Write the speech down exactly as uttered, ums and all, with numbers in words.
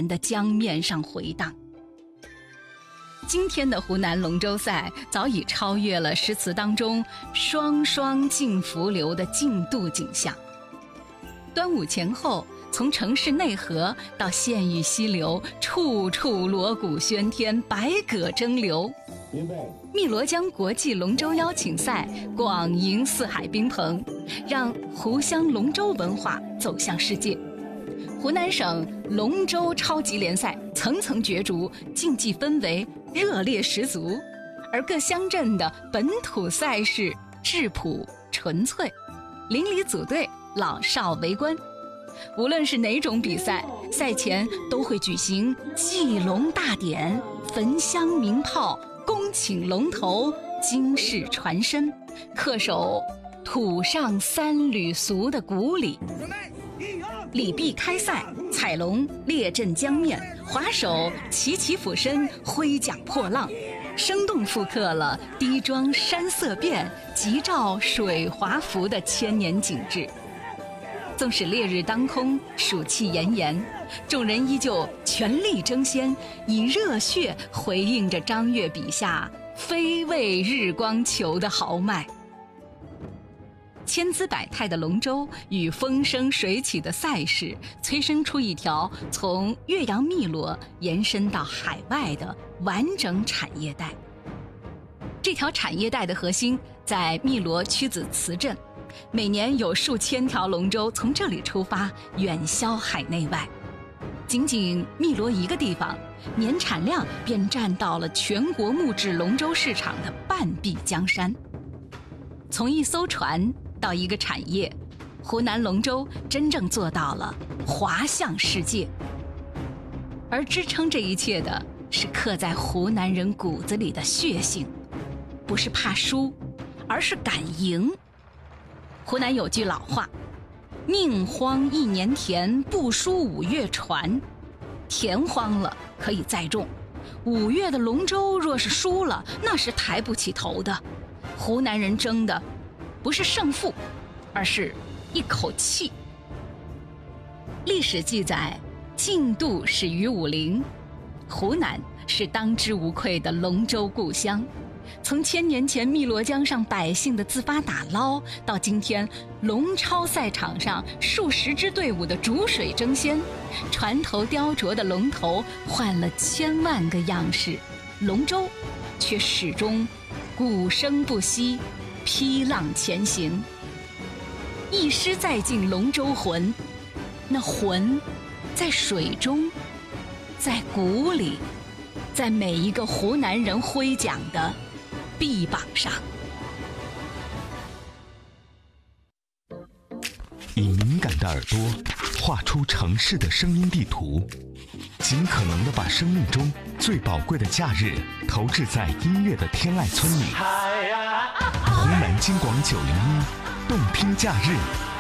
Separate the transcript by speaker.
Speaker 1: 南的江面上回荡。今天的湖南龙舟赛早已超越了诗词当中双双镜浮流的竞渡景象。端午前后，从城市内河到县域溪流，处处锣鼓喧天，百舸争流。汨罗江国际龙舟邀请赛广迎四海宾朋，让湖湘龙舟文化走向世界。湖南省龙舟超级联赛层层角逐，竞技氛围热烈十足，而各乡镇的本土赛事质朴纯粹，邻里组队，老少围观。无论是哪种比赛，赛前都会举行祭龙大典，焚香鸣炮，恭请龙头，经世传声，恪守土上三吕俗的古礼。礼毕开赛，彩龙列阵江面，划手齐齐俯身，挥桨破浪，生动复刻了滴庄山色变，急照水华浮的千年景致。纵使烈日当空，暑气炎炎，众人依旧全力争先，以热血回应着张悦笔下非为日光求的豪迈。千姿百态的龙舟与风生水起的赛事，催生出一条从岳阳汨罗延伸到海外的完整产业带。这条产业带的核心在汨罗屈子祠镇，每年有数千条龙舟从这里出发，远销海内外。仅仅汨罗一个地方，年产量便占到了全国木质龙舟市场的半壁江山。从一艘船到一个产业，湖南龙舟真正做到了滑向世界。而支撑这一切的是刻在湖南人骨子里的血性，不是怕输，而是敢赢。湖南有句老话，宁荒一年田，不输五月船。田荒了可以载重，五月的龙舟若是输了，那是抬不起头的。湖南人争的不是胜负，而是一口气。历史记载，竞渡始于武陵，湖南是当之无愧的龙舟故乡。从千年前汨罗江上百姓的自发打捞，到今天龙超赛场上数十支队伍的逐水争先，船头雕琢的龙头换了千万个样式，龙舟却始终鼓声不息，劈浪前行。一诗再尽龙舟魂，那魂在水中，在鼓里，在每一个湖南人挥桨的臂膀上。
Speaker 2: 以敏感的耳朵画出城市的声音地图，尽可能的把生命中最宝贵的假日投掷在音乐的天籁村里。湖南金广九零一，动听假日。